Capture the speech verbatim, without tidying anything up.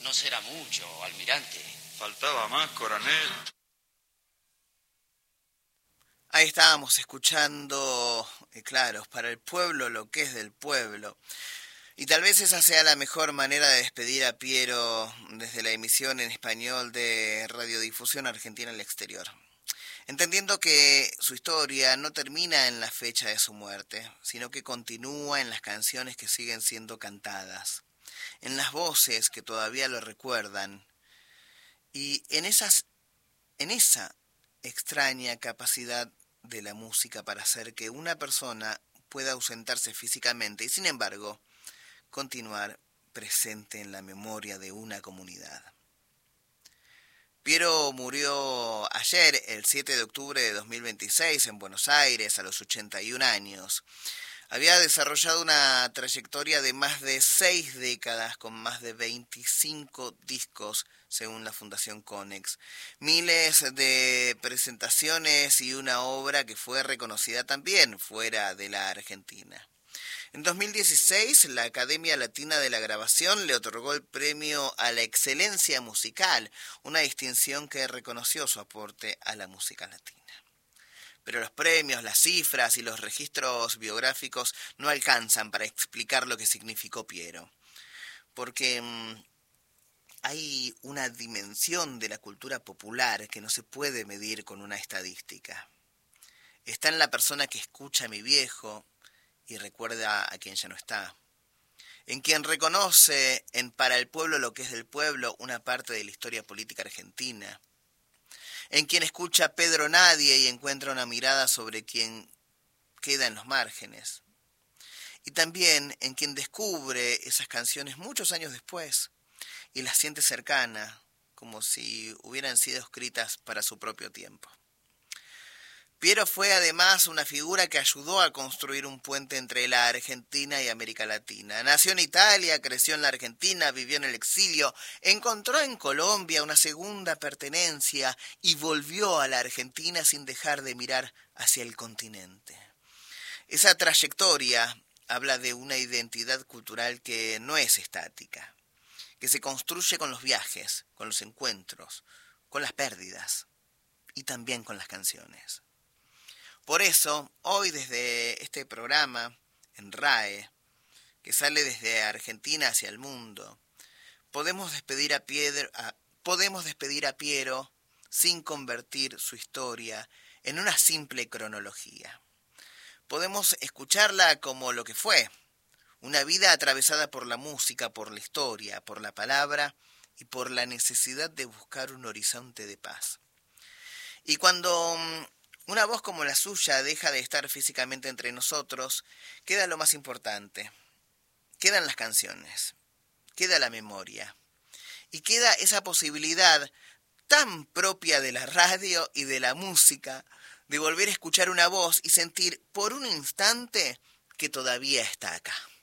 no será mucho, almirante. Faltaba más, coronel. Ahí estábamos escuchando, eh, claro, para el pueblo lo que es del pueblo. Y tal vez esa sea la mejor manera de despedir a Piero desde la emisión en español de Radiodifusión Argentina al Exterior. Entendiendo que su historia no termina en la fecha de su muerte, sino que continúa en las canciones que siguen siendo cantadas, en las voces que todavía lo recuerdan, y en esas, en esa extraña capacidad de la música para hacer que una persona pueda ausentarse físicamente y sin embargo continuar presente en la memoria de una comunidad. Piero murió ayer, el siete de octubre de dos mil veintiséis, en Buenos Aires, a los ochenta y un años. Había desarrollado una trayectoria de más de seis décadas, con más de veinticinco discos, según la Fundación Konex. Miles de presentaciones y una obra que fue reconocida también fuera de la Argentina. En dos mil dieciséis, la Academia Latina de la Grabación le otorgó el premio a la excelencia musical, una distinción que reconoció su aporte a la música latina. Pero los premios, las cifras y los registros biográficos no alcanzan para explicar lo que significó Piero, porque mmm, hay una dimensión de la cultura popular que no se puede medir con una estadística. Está en la persona que escucha a mi viejo y recuerda a quien ya no está, en quien reconoce en Para el pueblo lo que es del pueblo una parte de la historia política argentina, en quien escucha a Pedro Nadie y encuentra una mirada sobre quien queda en los márgenes, y también en quien descubre esas canciones muchos años después y las siente cercana, como si hubieran sido escritas para su propio tiempo. Piero fue además una figura que ayudó a construir un puente entre la Argentina y América Latina. Nació en Italia, creció en la Argentina, vivió en el exilio, encontró en Colombia una segunda pertenencia y volvió a la Argentina sin dejar de mirar hacia el continente. Esa trayectoria habla de una identidad cultural que no es estática, que se construye con los viajes, con los encuentros, con las pérdidas y también con las canciones. Por eso, hoy desde este programa, en R A E, que sale desde Argentina hacia el mundo, podemos despedir a, Piedro, a, podemos despedir a Piero sin convertir su historia en una simple cronología. Podemos escucharla como lo que fue, una vida atravesada por la música, por la historia, por la palabra y por la necesidad de buscar un horizonte de paz. Y cuando una voz como la suya deja de estar físicamente entre nosotros, queda lo más importante. Quedan las canciones, queda la memoria y queda esa posibilidad tan propia de la radio y de la música de volver a escuchar una voz y sentir por un instante que todavía está acá.